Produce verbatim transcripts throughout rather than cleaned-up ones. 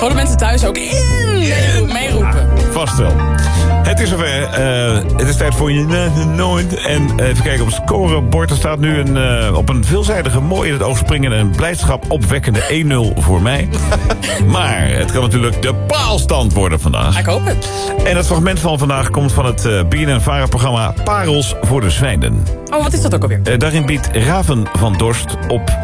Gewoon de mensen thuis ook in meeroepen. Vast wel. Het is zover. Uh, het is tijd voor je nooit. En uh, even kijken op het scorebord. Er staat nu een, uh, op een veelzijdige, mooi in het oog springende en blijdschap opwekkende één nul voor mij. Maar het kan natuurlijk de paalstand worden vandaag. Ik hoop het. En het fragment van vandaag komt van het uh, B N N-Vara-programma Parels voor de Zwijnen. Oh, wat is dat ook alweer? Uh, daarin biedt Raven van Dorst op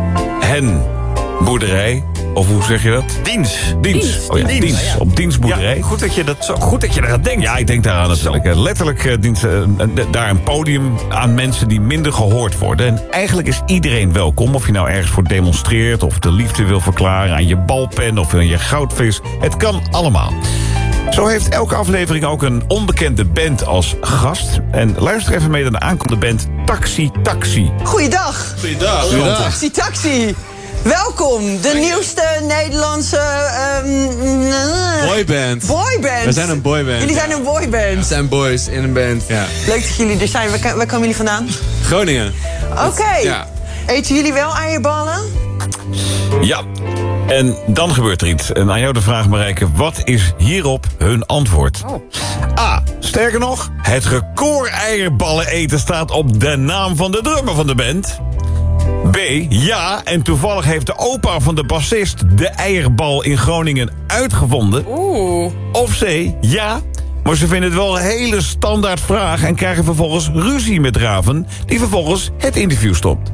hen boerderij. Of hoe zeg je dat? Dienst. Dienst. Dienst. Oh ja, Dienst. dienst. Ja, ja. Op dienstboerderij. Ja, goed dat je dat zo goed dat je eraan denkt. Ja, ik denk daaraan natuurlijk. Uh, Letterlijk uh, dient uh, daar een podium aan mensen die minder gehoord worden. En eigenlijk is iedereen welkom. Of je nou ergens voor demonstreert, of de liefde wil verklaren aan je balpen of aan je goudvis. Het kan allemaal. Zo heeft elke aflevering ook een onbekende band als gast. En luister even mee naar de aankomende band Taxi Taxi. Goeiedag. Goeiedag. Taxi Taxi. Welkom, de nieuwste Nederlandse um, Boyband. boyband. We zijn een boyband. Jullie zijn een boyband. We zijn boys in een band. Ja. Leuk dat jullie er zijn. Waar, waar komen jullie vandaan? Groningen. Oké. Ja. Eten jullie wel eierballen? Ja, en dan gebeurt er iets. En aan jou de vraag, Marijke, wat is hierop hun antwoord? Oh. A. Sterker nog, het record eierballen eten staat op de naam van de drummer van de band. B. Ja, en toevallig heeft de opa van de bassist de eierbal in Groningen uitgevonden. Oeh. Of C. Ja, maar ze vinden het wel een hele standaard vraag en krijgen vervolgens ruzie met Raven, die vervolgens het interview stopt.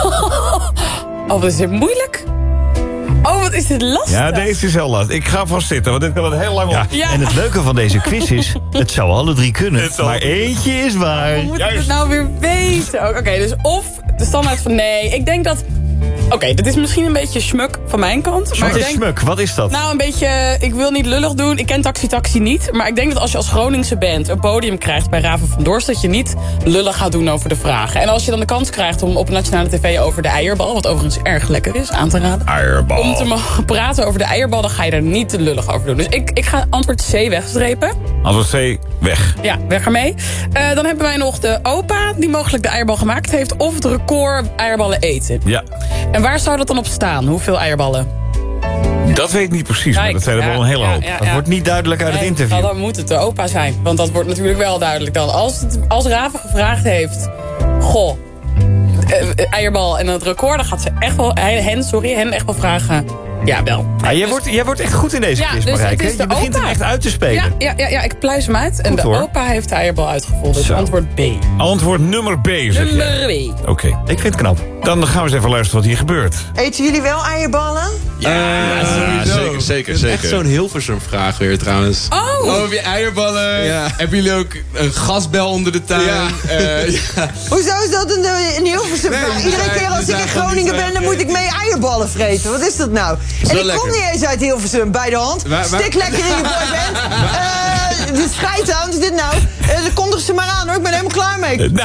Oh, wat is dit moeilijk? Oh, wat is dit lastig. Ja, deze is heel lastig. Ik ga vast zitten, want dit kan het heel lang op. Ja. En het leuke van deze quiz is, het zou alle drie kunnen. Het zou- Maar eentje is waar. Hoe moet ik Juist. het nou weer weten? Oké, okay, dus of de standaard van nee. Ik denk dat... Oké, okay, dit is misschien een beetje smuk van mijn kant. Maar Wat ik is denk, smuk? Wat is dat? Nou, een beetje... Ik wil niet lullig doen. Ik ken Taxi Taxi niet. Maar ik denk dat als je als Groningse band een podium krijgt bij Raven van Dorst, dat je niet lullig gaat doen over de vragen. En als je dan de kans krijgt om op nationale tv over de eierbal, wat overigens erg lekker is, aan te raden. Eierbal. Om te mogen praten over de eierbal, dan ga je er niet te lullig over doen. Dus ik, ik ga antwoord C wegstrepen. Antwoord C, weg. Ja, weg ermee. Uh, dan hebben wij nog de opa die mogelijk de eierbal gemaakt heeft, of het record eierballen eten. Ja, En waar zou dat dan op staan? Hoeveel eierballen? dat weet ik niet precies, maar Kijk, dat zijn er ja, wel een hele ja, hoop. ja, Dat ja. wordt niet duidelijk uit het Nee, interview. nou, dan moet het de opa zijn. Want dat wordt natuurlijk wel duidelijk dan. Als, het, als Raven gevraagd heeft, goh, eh, eierbal en het record, dan gaat ze echt wel, hen, sorry, hen echt wel vragen. Ja, wel. Ah, jij, Dus- wordt, jij wordt echt goed in deze Ja, quiz, dus het Marijke. is de Je begint opa. hem echt uit te spelen. Ja, ja, ja, ja, ik pluis hem uit. En Goed, de hoor. opa heeft de eierbal uitgevonden. Dus Zo. antwoord B. Antwoord nummer B, zeg je. Nummer B. Oké, Ik vind het knap. dan gaan we eens even luisteren wat hier gebeurt. Eten jullie wel eierballen? Ja, zeker, zeker, zeker. Echt zo'n Hilversum-vraag weer trouwens. Oh! Oh, heb je eierballen? Ja. Hebben jullie ook een gasbel onder de tuin? Ja. Eh, ja. Hoezo is dat een, een Hilversum Nee, vraag? we Iedere zijn- keer als we ik zijn in gewoon Groningen niet, ben, dan eh, moet ik mee eierballen vreten. Wat is dat nou? En wel ik kom lekker. niet eens uit Hilversum, bij de hand. Waar- waar- Stik lekker in je boyband. Eh, de strijd aan, wat is dit nou? Uh, dan kondig ze maar aan hoor, ik ben er helemaal klaar mee. Nou,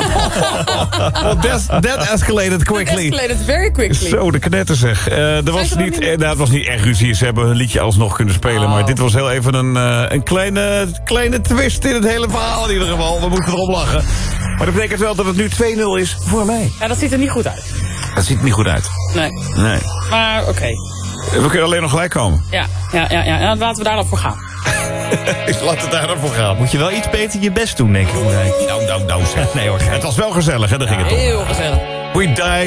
well, that, that escalated quickly. Escalated very quickly. Zo, de knetter zeg. Uh, er was ze nog niet, niet- eh, nou, het was niet echt ruzie. Ze hebben hun liedje alsnog kunnen spelen. Oh. Maar dit was heel even een, uh, een kleine, kleine twist in het hele verhaal in ieder geval. We moeten erop lachen. Maar dat betekent wel dat het nu twee nul is voor mij. Ja, dat ziet er niet goed uit. Dat ziet er niet goed uit. Nee. Nee. Maar oké. We kunnen alleen nog gelijk komen. Ja, ja, ja, ja. Ja, laten we daar dan voor gaan. Laat het daar dan voor gaan. Moet je wel iets beter je best doen, denk ik, Marijke. Nou, nou, nou zeg. Nee hoor, Het was wel gezellig, hè? Daar ging het om. Heel gezellig. We die.